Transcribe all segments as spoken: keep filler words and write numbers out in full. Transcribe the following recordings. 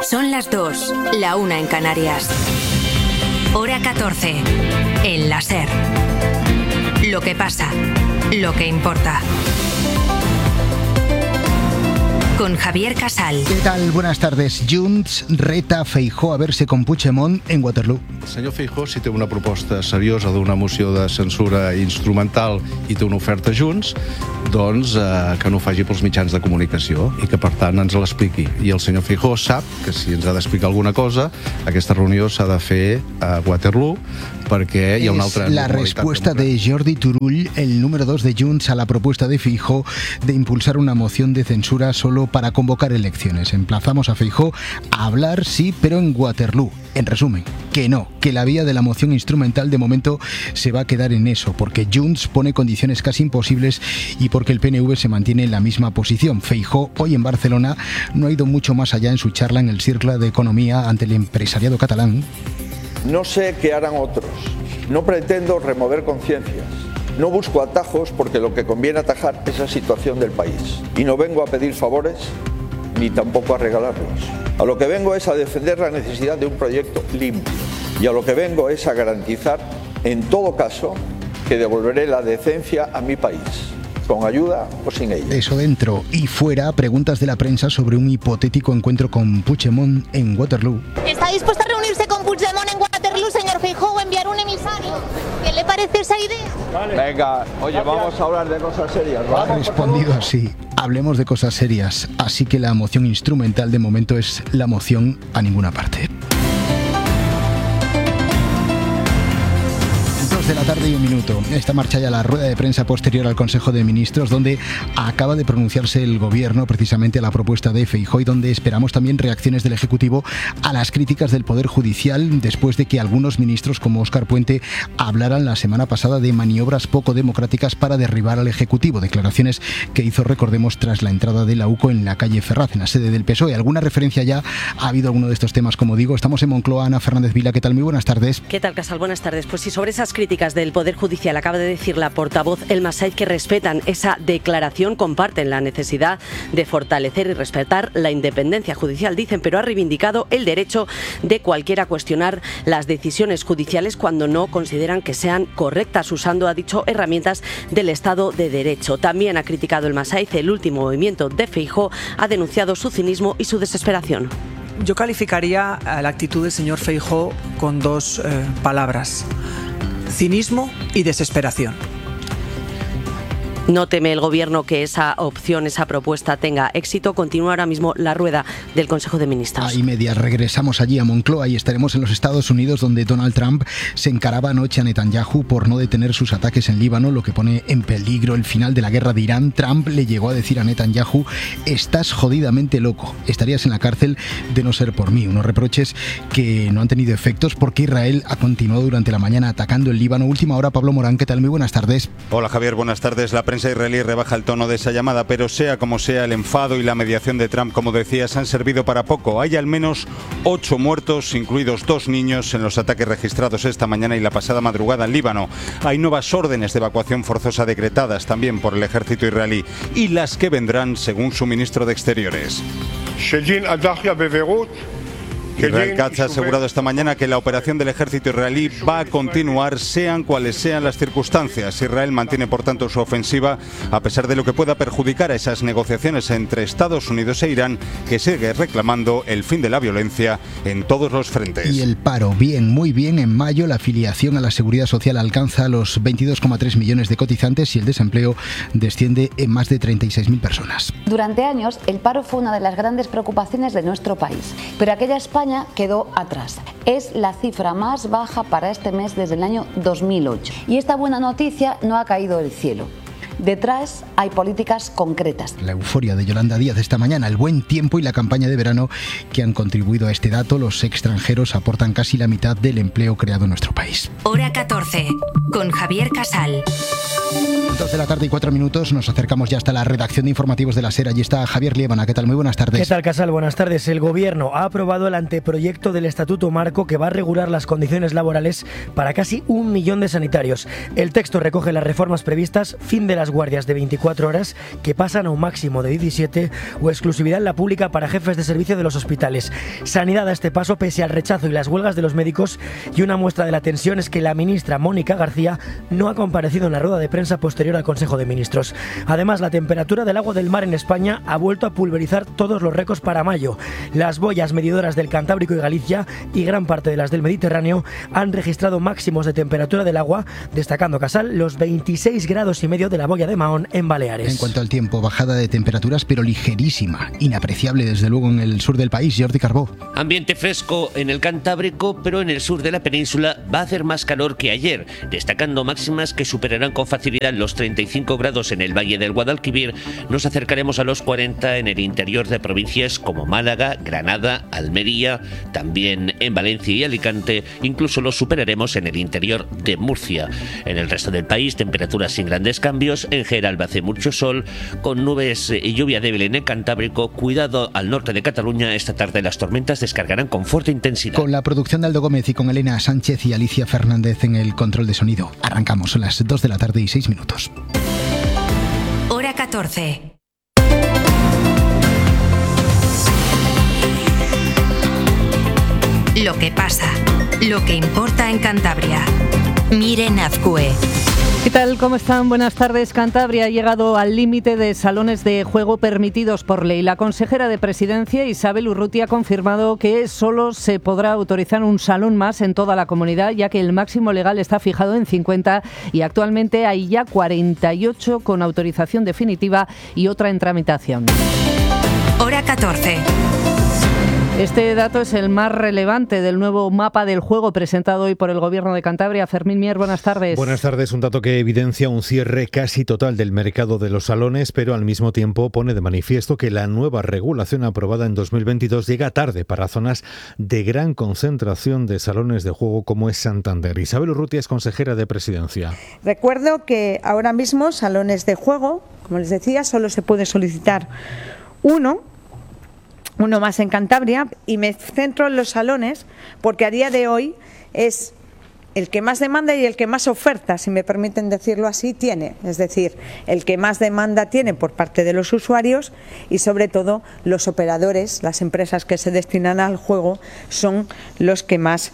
Son las dos, la una en Canarias. Hora catorce, en la SER. Lo que pasa, lo que importa. Con Javier Casal. ¿Qué tal? Buenas tardes. Junts reta Feijóo a verse con Puigdemont en Waterloo. El senyor Feijóo, si té una proposta seriosa d'una moció de censura instrumental i té una oferta Junts, doncs eh, que no ho faci pels mitjans de comunicació i que, per tant, ens l'expliqui. I el senyor Feijóo sap que si ens ha d'explicar alguna cosa, aquesta reunió s'ha de fer a Waterloo, perquè hi ha una altra... Es la respuesta de Jordi Turull, el número dos de Junts, a la propuesta de Feijóo de impulsar una moción de censura solo para convocar elecciones. Emplazamos a Feijóo a hablar, sí, pero en Waterloo. En resumen, que no, que la vía de la moción instrumental de momento se va a quedar en eso, porque Junts pone condiciones casi imposibles y porque el P N V se mantiene en la misma posición. Feijóo, hoy en Barcelona, no ha ido mucho más allá en su charla en el Cercle de Economía ante el empresariado catalán. No sé qué harán otros. No pretendo remover conciencias. No busco atajos porque lo que conviene atajar es la situación del país. Y no vengo a pedir favores ni tampoco a regalarlos. A lo que vengo es a defender la necesidad de un proyecto limpio. Y a lo que vengo es a garantizar, en todo caso, que devolveré la decencia a mi país, con ayuda o sin ella. Eso dentro y fuera, preguntas de la prensa sobre un hipotético encuentro con Puigdemont en Waterloo. ¿Está dispuesto a reunirse con Puigdemont en Waterloo, señor Feijóo, o enviar un emisario? ¿Qué le parece esa idea? Vale. Venga, oye, vamos a hablar de cosas serias, ¿vale? Ha respondido así. Hablemos de cosas serias. Así que la moción instrumental de momento es la moción a ninguna parte. De la tarde y un minuto. Esta marcha ya la rueda de prensa posterior al Consejo de Ministros, donde acaba de pronunciarse el Gobierno precisamente a la propuesta de Feijóo y donde esperamos también reacciones del Ejecutivo a las críticas del Poder Judicial después de que algunos ministros como Óscar Puente hablaran la semana pasada de maniobras poco democráticas para derribar al Ejecutivo. Declaraciones que hizo, recordemos, tras la entrada de la U C O en la calle Ferraz, en la sede del P S O E. ¿Alguna referencia ya ha habido alguno de estos temas? Como digo, estamos en Moncloa. Ana Fernández Vila, ¿qué tal? Muy buenas tardes. ¿Qué tal, Casal? Buenas tardes. Pues sí, sobre esas críticas del Poder Judicial acaba de decir la portavoz Elma Said que respetan esa declaración, comparten la necesidad de fortalecer y respetar la independencia judicial, dicen, pero ha reivindicado el derecho de cualquiera a cuestionar las decisiones judiciales cuando no consideran que sean correctas, usando, ha dicho, herramientas del Estado de Derecho. También ha criticado Elma Said el último movimiento de Feijóo, ha denunciado su cinismo y su desesperación. Yo calificaría la actitud del señor Feijóo con dos eh, palabras: cinismo y desesperación. No teme el Gobierno que esa opción, esa propuesta tenga éxito. Continúa ahora mismo la rueda del Consejo de Ministros. Ahí media, regresamos allí a Moncloa y estaremos en los Estados Unidos, donde Donald Trump se encaraba anoche a Netanyahu por no detener sus ataques en Líbano, lo que pone en peligro el final de la guerra de Irán. Trump le llegó a decir a Netanyahu: estás jodidamente loco, estarías en la cárcel de no ser por mí. Unos reproches que no han tenido efectos porque Israel ha continuado durante la mañana atacando el Líbano. Última hora, Pablo Morán, ¿qué tal? Muy buenas tardes. Hola Javier, buenas tardes. La prensa israelí rebaja el tono de esa llamada, pero sea como sea, el enfado y la mediación de Trump, como decías, han servido para poco. Hay al menos ocho muertos, incluidos dos niños, en los ataques registrados esta mañana y la pasada madrugada en Líbano. Hay nuevas órdenes de evacuación forzosa decretadas también por el ejército israelí, y las que vendrán, según su ministro de Exteriores. Israel Katz ha asegurado esta mañana que la operación del ejército israelí va a continuar, sean cuales sean las circunstancias. Israel mantiene, por tanto, su ofensiva, a pesar de lo que pueda perjudicar a esas negociaciones entre Estados Unidos e Irán, que sigue reclamando el fin de la violencia en todos los frentes. Y el paro, bien, muy bien. En mayo la afiliación a la Seguridad Social alcanza los veintidós coma tres millones de cotizantes y el desempleo desciende en más de treinta y seis mil personas. Durante años, el paro fue una de las grandes preocupaciones de nuestro país, pero aquella España quedó atrás. Es la cifra más baja para este mes desde el año dos mil ocho. Y esta buena noticia no ha caído del cielo. Detrás hay políticas concretas. La euforia de Yolanda Díaz esta mañana, el buen tiempo y la campaña de verano que han contribuido a este dato. Los extranjeros aportan casi la mitad del empleo creado en nuestro país. Hora catorce, con Javier Casal. dos de la tarde y cuatro minutos, nos acercamos ya hasta la redacción de informativos de la SER. Allí está Javier Liébana. ¿Qué tal? Muy buenas tardes. ¿Qué tal, Casal? Buenas tardes. El Gobierno ha aprobado el anteproyecto del Estatuto Marco que va a regular las condiciones laborales para casi un millón de sanitarios. El texto recoge las reformas previstas, fin de las las guardias de veinticuatro horas, que pasan a un máximo de diecisiete, o exclusividad en la pública para jefes de servicio de los hospitales. Sanidad a este paso pese al rechazo y las huelgas de los médicos, y una muestra de la tensión es que la ministra Mónica García no ha comparecido en la rueda de prensa posterior al Consejo de Ministros. Además, la temperatura del agua del mar en España ha vuelto a pulverizar todos los récords para mayo. Las boyas medidoras del Cantábrico y Galicia y gran parte de las del Mediterráneo han registrado máximos de temperatura del agua, destacando Casal los veintiséis grados y medio de la boya de Mahón en Baleares. En cuanto al tiempo, bajada de temperaturas pero ligerísima, inapreciable desde luego en el sur del país. Jordi Carbó. Ambiente fresco en el Cantábrico, pero en el sur de la península va a hacer más calor que ayer, destacando máximas que superarán con facilidad los treinta y cinco grados en el Valle del Guadalquivir. Nos acercaremos a los cuarenta en el interior de provincias como Málaga, Granada, Almería, también en Valencia y Alicante, incluso los superaremos en el interior de Murcia. En el resto del país, temperaturas sin grandes cambios, en general hace mucho sol, con nubes y lluvia débil en el Cantábrico. Cuidado al norte de Cataluña, esta tarde las tormentas descargarán con fuerte intensidad. Con la producción de Aldo Gómez y con Elena Sánchez y Alicia Fernández en el control de sonido. Arrancamos a las dos de la tarde y seis minutos. Hora catorce. Lo que pasa, lo que importa en Cantabria. Miren Azcue. ¿Qué tal? ¿Cómo están? Buenas tardes. Cantabria ha llegado al límite de salones de juego permitidos por ley. La consejera de Presidencia, Isabel Urrutia, ha confirmado que solo se podrá autorizar un salón más en toda la comunidad, ya que el máximo legal está fijado en cincuenta y actualmente hay ya cuarenta y ocho con autorización definitiva y otra en tramitación. Hora catorce. Este dato es el más relevante del nuevo mapa del juego presentado hoy por el Gobierno de Cantabria. Fermín Mier, buenas tardes. Buenas tardes. Un dato que evidencia un cierre casi total del mercado de los salones, pero al mismo tiempo pone de manifiesto que la nueva regulación aprobada en dos mil veintidós llega tarde para zonas de gran concentración de salones de juego como es Santander. Isabel Urrutia es consejera de Presidencia. Recuerdo que ahora mismo salones de juego, como les decía, solo se puede solicitar uno. uno más en Cantabria, y me centro en los salones porque a día de hoy es el que más demanda y el que más oferta, si me permiten decirlo así, tiene. Es decir, el que más demanda tiene por parte de los usuarios y sobre todo los operadores, las empresas que se destinan al juego, son los que más,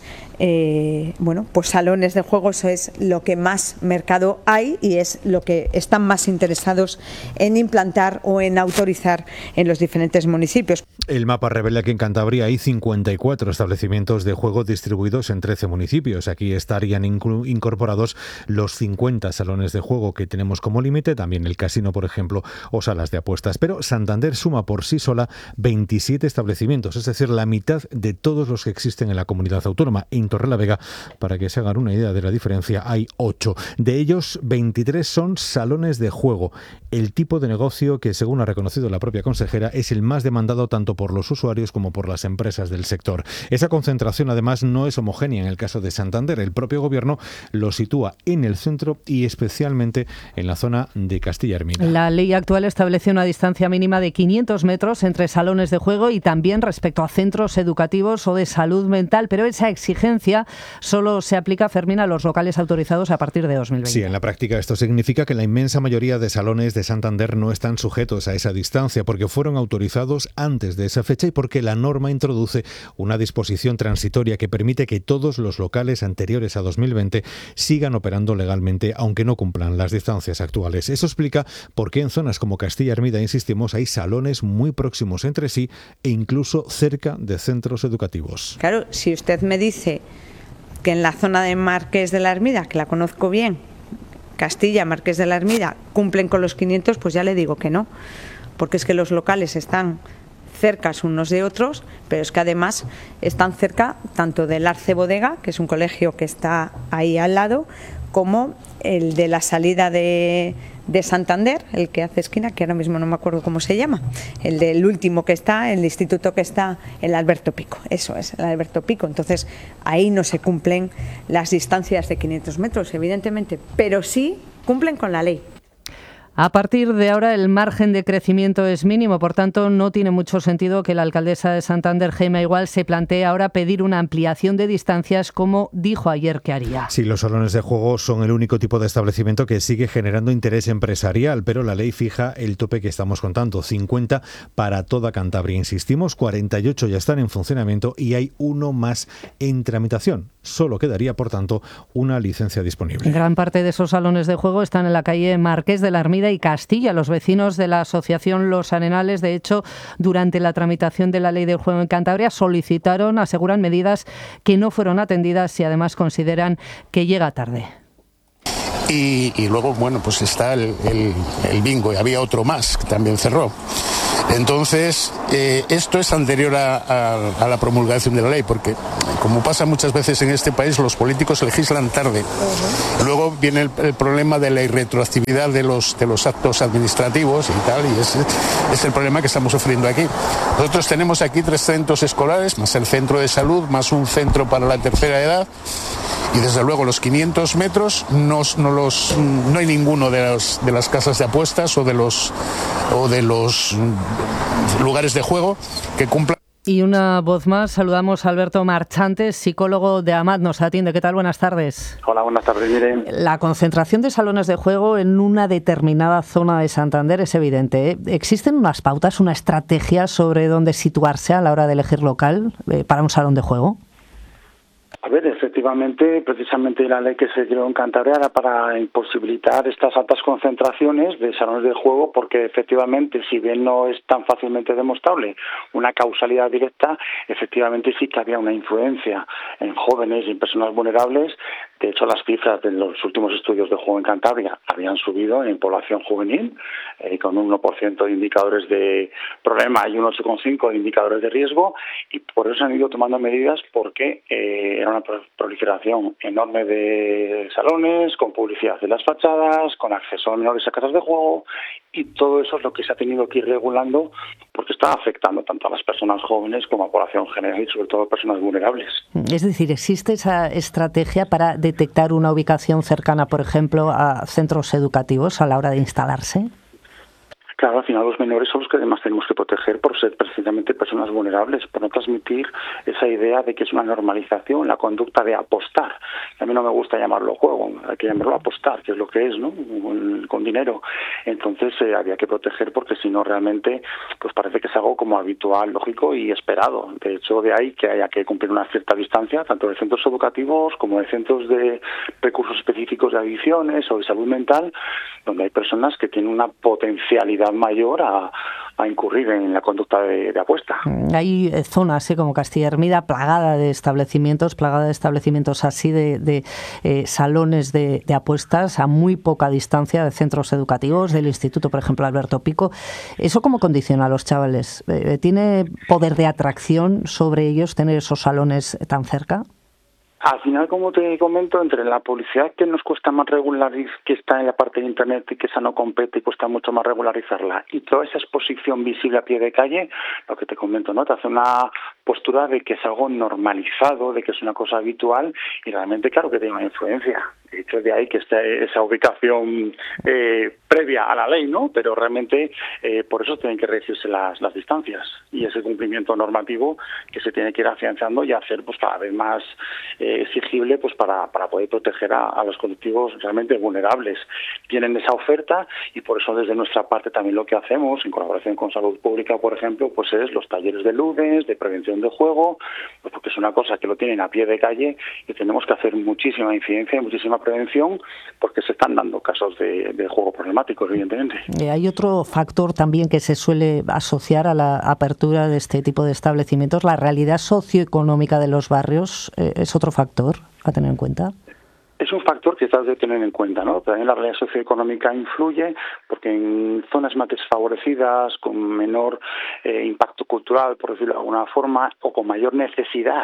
eh, bueno, pues salones de juegos es lo que más mercado hay y es lo que están más interesados en implantar o en autorizar en los diferentes municipios. El mapa revela que en Cantabria hay cincuenta y cuatro establecimientos de juego distribuidos en trece municipios. Aquí estarían incorporados los cincuenta salones de juego que tenemos como límite, también el casino, por ejemplo, o salas de apuestas. Pero Santander suma por sí sola veintisiete establecimientos, es decir, la mitad de todos los que existen en la comunidad autónoma. En Torrelavega, para que se hagan una idea de la diferencia, hay ocho. De ellos, veintitrés son salones de juego. El tipo de negocio que, según ha reconocido la propia consejera, es el más demandado tanto por los usuarios como por las empresas del sector. Esa concentración, además, no es homogénea en el caso de Santander. El propio gobierno lo sitúa en el centro y especialmente en la zona de Castilla-Hermida. La ley actual establece una distancia mínima de quinientos metros entre salones de juego y también respecto a centros educativos o de salud mental, pero esa exigencia solo se aplica, Fermín, a los locales autorizados a partir de dos mil veinte. Sí, en la práctica esto significa que la inmensa mayoría de salones de Santander no están sujetos a esa distancia porque fueron autorizados antes de esa fecha y porque la norma introduce una disposición transitoria que permite que todos los locales anteriores a dos mil veinte sigan operando legalmente aunque no cumplan las distancias actuales. Eso explica por qué en zonas como Castilla-Hermida, insistimos, hay salones muy próximos entre sí e incluso cerca de centros educativos. Claro, si usted me dice que en la zona de Marqués de la Hermida, que la conozco bien, Castilla, Marqués de la Hermida, cumplen con los quinientos, pues ya le digo que no, porque es que los locales están cercas unos de otros, pero es que además están cerca tanto del Arce Bodega, que es un colegio que está ahí al lado, como el de la salida de, de Santander, el que hace esquina, que ahora mismo no me acuerdo cómo se llama, el del último que está, el instituto que está, el Alberto Pico, eso es, el Alberto Pico. Entonces ahí no se cumplen las distancias de quinientos metros, evidentemente, pero sí cumplen con la ley. A partir de ahora el margen de crecimiento es mínimo, por tanto no tiene mucho sentido que la alcaldesa de Santander, Gemma Igual, se plantee ahora pedir una ampliación de distancias como dijo ayer que haría. Sí, los salones de juego son el único tipo de establecimiento que sigue generando interés empresarial, pero la ley fija el tope que estamos contando, cincuenta para toda Cantabria. Insistimos, cuarenta y ocho ya están en funcionamiento y hay uno más en tramitación. Solo quedaría, por tanto, una licencia disponible. Gran parte de esos salones de juego están en la calle Marqués de la Ermida y Castilla. Los vecinos de la asociación Los Arenales, de hecho, durante la tramitación de la ley del juego en Cantabria, solicitaron, aseguran, medidas que no fueron atendidas y además consideran que llega tarde. Y, y luego, bueno, pues está el, el, el bingo y había otro más que también cerró. Entonces, eh, esto es anterior a, a, a la promulgación de la ley, porque como pasa muchas veces en este país, los políticos legislan tarde. Uh-huh. Luego viene el, el problema de la irretroactividad de los, de los actos administrativos y tal, y ese es el problema que estamos sufriendo aquí. Nosotros tenemos aquí tres centros escolares, más el centro de salud, más un centro para la tercera edad, y desde luego los quinientos metros no, no, los, no hay ninguno de, los, de las casas de apuestas o de los, o de los lugares de juego que cumplan. Y una voz más, saludamos a Alberto Marchantes, psicólogo de AMAT, nos atiende. ¿Qué tal? Buenas tardes. Hola, buenas tardes. Miren. La concentración de salones de juego en una determinada zona de Santander es evidente, ¿eh? ¿Existen unas pautas, una estrategia sobre dónde situarse a la hora de elegir local eh, para un salón de juego? A ver, efectivamente, precisamente la ley que se creó en Cantabria era para imposibilitar estas altas concentraciones de salones de juego, porque efectivamente, si bien no es tan fácilmente demostrable una causalidad directa, efectivamente sí que había una influencia en jóvenes y en personas vulnerables. De hecho, las cifras de los últimos estudios de juego en Cantabria habían subido en población juvenil, eh, con un uno por ciento de indicadores de problema y un ocho coma cinco por ciento de indicadores de riesgo, y por eso se han ido tomando medidas, porque eh, era una proliferación enorme de salones, con publicidad en las fachadas, con acceso a menores a casas de juego, y todo eso es lo que se ha tenido que ir regulando, porque está afectando tanto a las personas jóvenes como a la población general y sobre todo a personas vulnerables. Es decir, ¿existe esa estrategia para detectar una ubicación cercana, por ejemplo, a centros educativos a la hora de instalarse? Claro, al final los menores son los que además tenemos que proteger por ser precisamente personas vulnerables, por no transmitir esa idea de que es una normalización la conducta de apostar. A mí no me gusta llamarlo juego, hay que llamarlo apostar, que es lo que es, ¿no? Con, con dinero. Entonces eh, había que proteger, porque si no realmente pues parece que es algo como habitual, lógico y esperado. De hecho, de ahí que haya que cumplir una cierta distancia, tanto de centros educativos como de centros de recursos específicos de adicciones o de salud mental, donde hay personas que tienen una potencialidad mayor a, a incurrir en la conducta de, de apuesta. Hay zonas ¿eh? como Castilla Hermida plagada de establecimientos, plagada de establecimientos así de, de eh, salones de, de apuestas a muy poca distancia de centros educativos, del Instituto, por ejemplo, Alberto Pico. ¿Eso cómo condiciona a los chavales? Eh, ¿Tiene poder de atracción sobre ellos tener esos salones tan cerca? Al final, como te comento, entre la publicidad que nos cuesta más regularizar, que está en la parte de Internet y que esa no compete y cuesta mucho más regularizarla, y toda esa exposición visible a pie de calle, lo que te comento, ¿no? Te hace una postura de que es algo normalizado, de que es una cosa habitual, y realmente, claro, que tiene una influencia. De hecho, de ahí que esté esa ubicación eh, previa a la ley, ¿no? Pero realmente eh, por eso tienen que reducirse las, las distancias, y ese cumplimiento normativo que se tiene que ir afianzando y hacer pues cada vez más eh, exigible, pues para, para poder proteger a, a los colectivos realmente vulnerables. Tienen esa oferta, y por eso desde nuestra parte también lo que hacemos, en colaboración con Salud Pública, por ejemplo, pues es los talleres de ludes, de prevención de juego, pues porque es una cosa que lo tienen a pie de calle y tenemos que hacer muchísima incidencia y muchísima prevención, porque se están dando casos de, de juego problemáticos, evidentemente. Eh, hay otro factor también que se suele asociar a la apertura de este tipo de establecimientos, la realidad socioeconómica de los barrios. Eh, ¿es otro factor a tener en cuenta? Es un factor que has de tener en cuenta, ¿no? También la realidad socioeconómica influye, porque en zonas más desfavorecidas, con menor eh, impacto cultural, por decirlo de alguna forma, o con mayor necesidad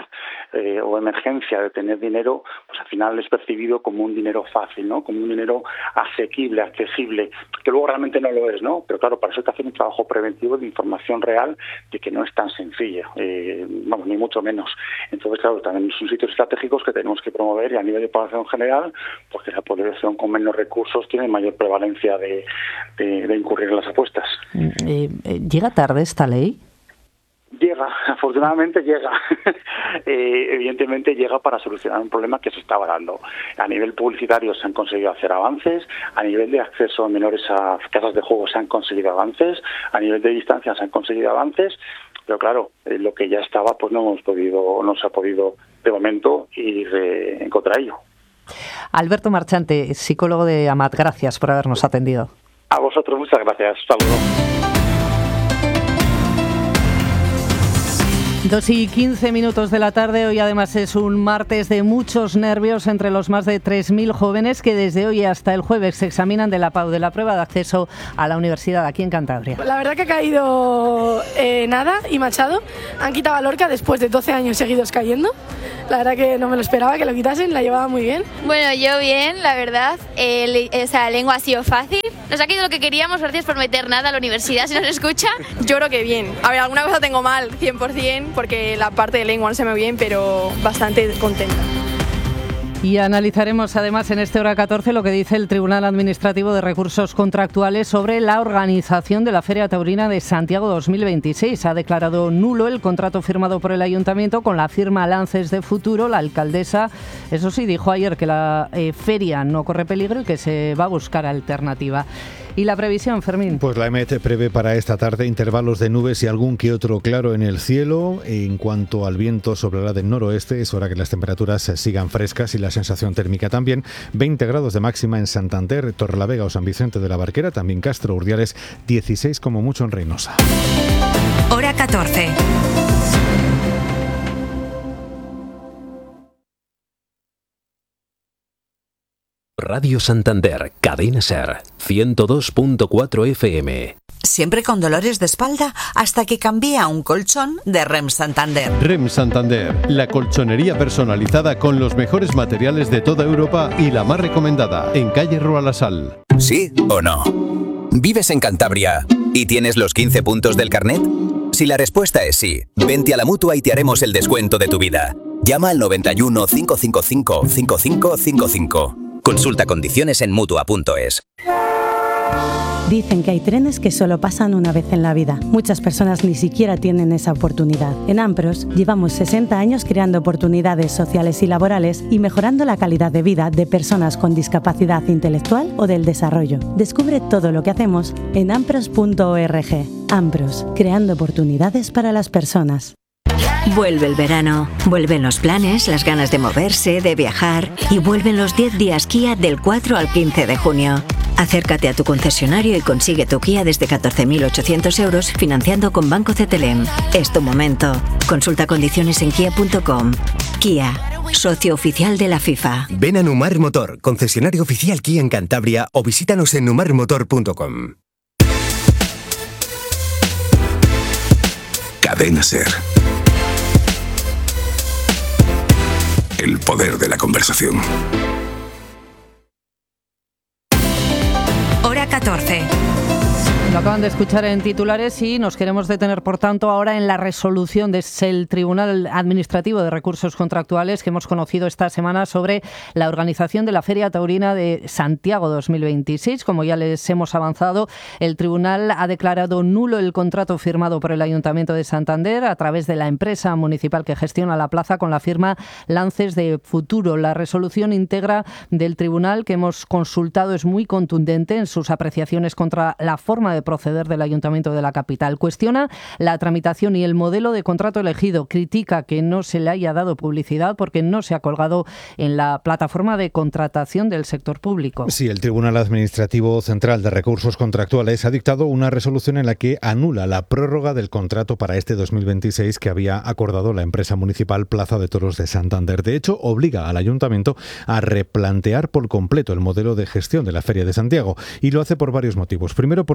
eh, o emergencia de tener dinero, pues al final es percibido como un dinero fácil, ¿no? Como un dinero asequible, accesible, que luego realmente no lo es, ¿no? Pero claro, para eso hay que hacer un trabajo preventivo de información real de que no es tan sencilla, eh, vamos, ni mucho menos. Entonces, claro, también son sitios estratégicos que tenemos que promover y a nivel de población general, porque la población con menos recursos tiene mayor prevalencia de, de, de incurrir en las apuestas. Eh, eh, ¿Llega tarde esta ley? Llega, afortunadamente llega. eh, evidentemente llega para solucionar un problema que se estaba dando. A nivel publicitario se han conseguido hacer avances, a nivel de acceso a menores a casas de juego se han conseguido avances, a nivel de distancia se han conseguido avances, pero claro, eh, lo que ya estaba pues no hemos podido, no se ha podido de momento ir eh, en contra de ello. Alberto Marchante, psicólogo de Amat, gracias por habernos atendido. A vosotros, muchas gracias. Saludos. Dos y quince minutos de la tarde, hoy además es un martes de muchos nervios entre los más de tres mil jóvenes que desde hoy hasta el jueves se examinan de la P A U, de la prueba de acceso a la universidad aquí en Cantabria. La verdad que ha caído eh, Nada y Machado, han quitado a Lorca después de doce años seguidos cayendo. La verdad que no me lo esperaba que lo quitasen, la llevaba muy bien. Bueno, yo bien, la verdad, eh, esa lengua ha sido fácil. Nos ha quedado lo que queríamos, gracias por meter Nada a la universidad, si nos escucha. Yo creo que bien. A ver, alguna cosa tengo mal, cien por ciento, porque la parte de lengua no se me ve bien, pero bastante contenta. Y analizaremos además en este Hora catorce lo que dice el Tribunal Administrativo de Recursos Contractuales sobre la organización de la Feria Taurina de Santiago dos mil veintiséis. Ha declarado nulo el contrato firmado por el Ayuntamiento con la firma Lances de Futuro. La alcaldesa, eso sí, dijo ayer que la eh, feria no corre peligro y que se va a buscar alternativa. ¿Y la previsión, Fermín? Pues la E M E T prevé para esta tarde intervalos de nubes y algún que otro claro en el cielo. En cuanto al viento, soplará del noroeste. Es hora que las temperaturas sigan frescas y la sensación térmica también. veinte grados de máxima en Santander, Torrelavega o San Vicente de la Barquera, también Castro, Urdiales, dieciséis como mucho en Reynosa. Hora catorce. Radio Santander, Cadena Ser, ciento dos punto cuatro F M. Siempre con dolores de espalda hasta que cambié a un colchón de R E M Santander. R E M Santander, la colchonería personalizada con los mejores materiales de toda Europa y la más recomendada, en calle Rua La Sal. ¿Sí o no? ¿Vives en Cantabria y tienes los quince puntos del carnet? Si la respuesta es sí, vente a la Mutua y te haremos el descuento de tu vida. Llama al noventa y uno, cinco cinco cinco, cinco cinco cinco cinco. Consulta condiciones en Mutua punto es. Dicen que hay trenes que solo pasan una vez en la vida. Muchas personas ni siquiera tienen esa oportunidad. En Ampros llevamos sesenta años creando oportunidades sociales y laborales y mejorando la calidad de vida de personas con discapacidad intelectual o del desarrollo. Descubre todo lo que hacemos en ampros punto org. Ampros, creando oportunidades para las personas. Vuelve el verano, vuelven los planes, las ganas de moverse, de viajar y vuelven los diez días Kia del cuatro al quince de junio. Acércate a tu concesionario y consigue tu Kia desde catorce mil ochocientos euros financiando con Banco Cetelem. Es tu momento. Consulta condiciones en kia punto com. Kia, socio oficial de la FIFA. Ven a Numar Motor, concesionario oficial Kia en Cantabria o visítanos en numar motor punto com. Cadena Ser. El poder de la conversación. Hora catorce. Lo acaban de escuchar en titulares y nos queremos detener, por tanto, ahora en la resolución del Tribunal Administrativo de Recursos Contractuales que hemos conocido esta semana sobre la organización de la Feria Taurina de Santiago dos mil veintiséis. Como ya les hemos avanzado, el Tribunal ha declarado nulo el contrato firmado por el Ayuntamiento de Santander a través de la empresa municipal que gestiona la plaza con la firma Lances de Futuro. La resolución íntegra del Tribunal que hemos consultado es muy contundente en sus apreciaciones contra la forma de proceder del Ayuntamiento de la capital. Cuestiona la tramitación y el modelo de contrato elegido. Critica que no se le haya dado publicidad porque no se ha colgado en la plataforma de contratación del sector público. Sí, el Tribunal Administrativo Central de Recursos Contractuales ha dictado una resolución en la que anula la prórroga del contrato para este dos mil veintiséis que había acordado la empresa municipal Plaza de Toros de Santander. De hecho, obliga al Ayuntamiento a replantear por completo el modelo de gestión de la Feria de Santiago y lo hace por varios motivos. Primero, porque el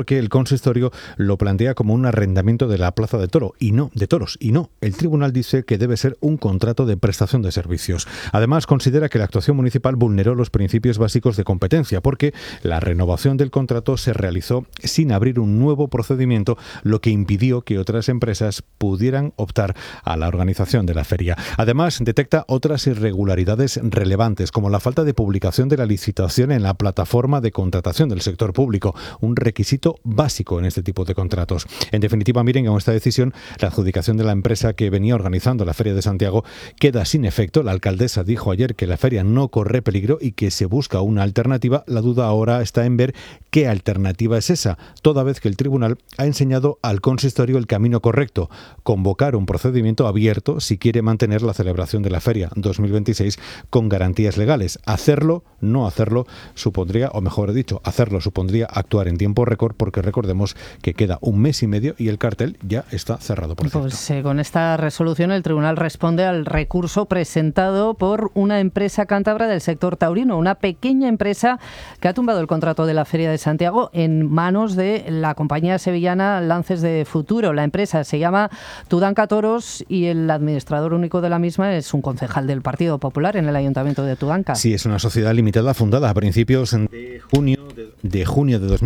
consistorio lo plantea como un arrendamiento de la plaza de toro y no de toros y no. El tribunal dice que debe ser un contrato de prestación de servicios. Además, considera que la actuación municipal vulneró los principios básicos de competencia porque la renovación del contrato se realizó sin abrir un nuevo procedimiento, lo que impidió que otras empresas pudieran optar a la organización de la feria. Además, detecta otras irregularidades relevantes, como la falta de publicación de la licitación en la plataforma de contratación del sector público, un requisito básico en este tipo de contratos. En definitiva, miren, con esta decisión, la adjudicación de la empresa que venía organizando la Feria de Santiago queda sin efecto. La alcaldesa dijo ayer que la feria no corre peligro y que se busca una alternativa. La duda ahora está en ver qué alternativa es esa, toda vez que el tribunal ha enseñado al consistorio el camino correcto: convocar un procedimiento abierto si quiere mantener la celebración de la Feria dos mil veintiséis con garantías legales. Hacerlo, no hacerlo, supondría, o mejor dicho, hacerlo supondría actuar en tiempo récord, porque recordemos que queda un mes y medio y el cartel ya está cerrado, por cierto. Pues eh, con esta resolución el tribunal responde al recurso presentado por una empresa cántabra del sector taurino, una pequeña empresa que ha tumbado el contrato de la Feria de Santiago en manos de la compañía sevillana Lances de Futuro. La empresa se llama Tudanca Toros y el administrador único de la misma es un concejal del Partido Popular en el Ayuntamiento de Tudanca. Sí, es una sociedad limitada fundada a principios de junio de, de junio de dos mil